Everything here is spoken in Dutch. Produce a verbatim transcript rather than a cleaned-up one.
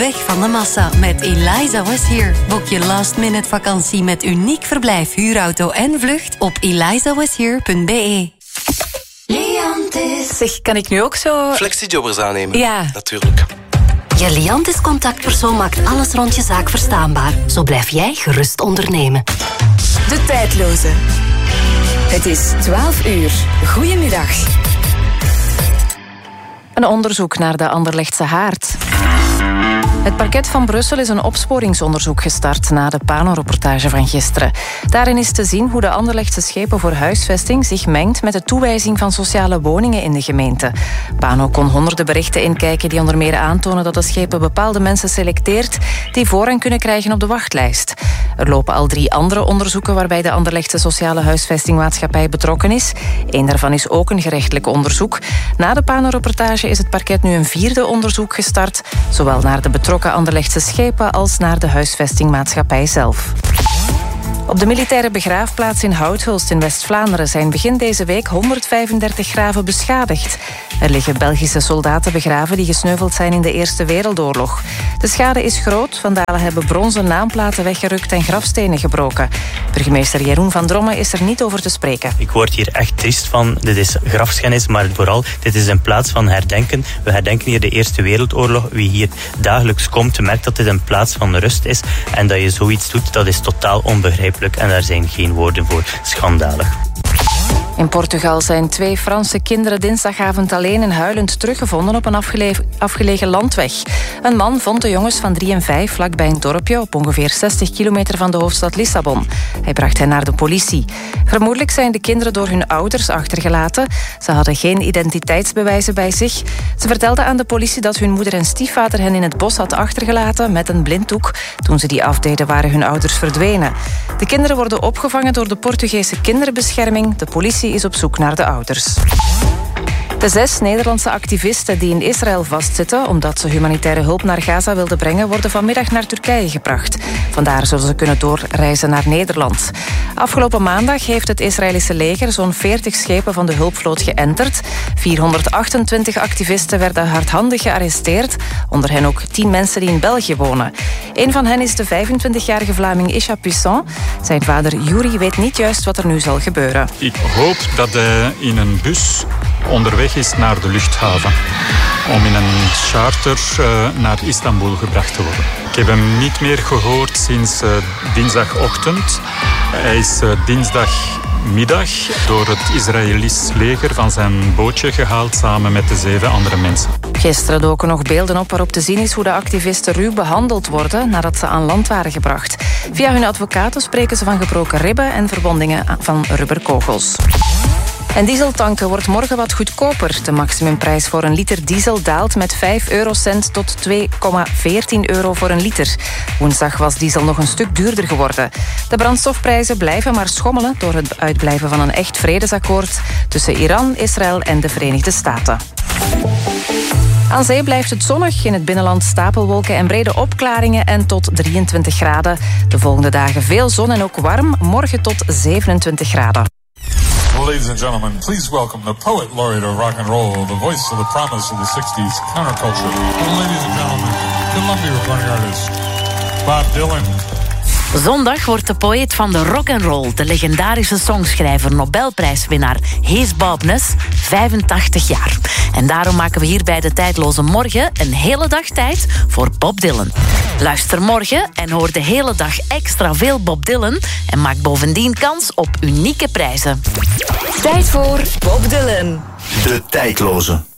weg van de massa met Eliza Was Here. Boek je last-minute vakantie met uniek verblijf, huurauto en vlucht op eliza was here punt b e. Liantis. Zeg, kan ik nu ook zo... Flexijobbers aannemen? Ja. Natuurlijk. Je Liantis contactpersoon maakt alles rond je zaak verstaanbaar. Zo blijf jij gerust ondernemen. De tijdloze. Het is twaalf uur. Goedemiddag. Een onderzoek naar de Anderlechtse haard. Het parket van Brussel is een opsporingsonderzoek gestart na de Pano-reportage van gisteren. Daarin is te zien hoe de Anderlechtse schepen voor huisvesting zich mengt met de toewijzing van sociale woningen in de gemeente. Pano kon honderden berichten inkijken die onder meer aantonen dat de schepen bepaalde mensen selecteert die voorrang kunnen krijgen op de wachtlijst. Er lopen al drie andere onderzoeken waarbij de Anderlechtse Sociale Huisvestingmaatschappij betrokken is. Eén daarvan is ook een gerechtelijk onderzoek. Na de Pano-reportage is het parket nu een vierde onderzoek gestart, zowel naar de betrokken Anderlechtse schepen als naar de huisvestingmaatschappij zelf. Op de militaire begraafplaats in Houthulst in West-Vlaanderen zijn begin deze week honderdvijfendertig graven beschadigd. Er liggen Belgische soldaten begraven die gesneuveld zijn in de Eerste Wereldoorlog. De schade is groot, vandalen hebben bronzen naamplaten weggerukt en grafstenen gebroken. Burgemeester Jeroen van Dromme is er niet over te spreken. Ik word hier echt triest van. Dit is grafschennis, maar vooral, dit is een plaats van herdenken. We herdenken hier de Eerste Wereldoorlog. Wie hier dagelijks komt, merkt dat dit een plaats van rust is. En dat je zoiets doet, dat is totaal onbegrijpelijk. En daar zijn geen woorden voor. Schandalig. In Portugal zijn twee Franse kinderen dinsdagavond alleen en huilend teruggevonden op een afgelegen, afgelegen landweg. Een man vond de jongens van drie en vijf vlakbij een dorpje op ongeveer zestig kilometer van de hoofdstad Lissabon. Hij bracht hen naar de politie. Vermoedelijk zijn de kinderen door hun ouders achtergelaten. Ze hadden geen identiteitsbewijzen bij zich. Ze vertelden aan de politie dat hun moeder en stiefvader hen in het bos had achtergelaten met een blinddoek. Toen ze die afdeden waren hun ouders verdwenen. De kinderen worden opgevangen door de Portugese kinderbescherming. De politie is op zoek naar de ouders. De zes Nederlandse activisten die in Israël vastzitten omdat ze humanitaire hulp naar Gaza wilden brengen, worden vanmiddag naar Turkije gebracht. Vandaar zullen ze kunnen doorreizen naar Nederland. Afgelopen maandag heeft het Israëlische leger zo'n veertig schepen van de hulpvloot geënterd. vierhonderdachtentwintig activisten werden hardhandig gearresteerd, onder hen ook tien mensen die in België wonen. Een van hen is de vijfentwintigjarige Vlaming Isha Puissant. Zijn vader Yuri weet niet juist wat er nu zal gebeuren. Ik hoop dat hij in een bus onderweg is naar de luchthaven om in een charter uh, naar Istanbul gebracht te worden. Ik heb hem niet meer gehoord sinds uh, dinsdagochtend. Hij is uh, dinsdagmiddag door het Israëlisch leger van zijn bootje gehaald samen met de zeven andere mensen. Gisteren doken nog beelden op waarop te zien is hoe de activisten ruw behandeld worden nadat ze aan land waren gebracht. Via hun advocaten spreken ze van gebroken ribben en verwondingen van rubberkogels. En dieseltanken wordt morgen wat goedkoper. De maximumprijs voor een liter diesel daalt met vijf eurocent tot twee komma veertien euro voor een liter. Woensdag was diesel nog een stuk duurder geworden. De brandstofprijzen blijven maar schommelen door het uitblijven van een echt vredesakkoord tussen Iran, Israël en de Verenigde Staten. Aan zee blijft het zonnig, in het binnenland stapelwolken en brede opklaringen en tot drieëntwintig graden. De volgende dagen veel zon en ook warm, morgen tot zevenentwintig graden. Ladies and gentlemen, please welcome the poet laureate of rock and roll, the voice of the promise of the sixties, counterculture. Ladies and gentlemen, Columbia recording artist, Bob Dylan. Zondag wordt de poëet van de rock and roll, de legendarische songschrijver, Nobelprijswinnaar Hees Bob Ness, vijfentachtig jaar. En daarom maken we hier bij de Tijdloze Morgen een hele dag tijd voor Bob Dylan. Luister morgen en hoor de hele dag extra veel Bob Dylan en maak bovendien kans op unieke prijzen. Tijd voor Bob Dylan. De Tijdloze.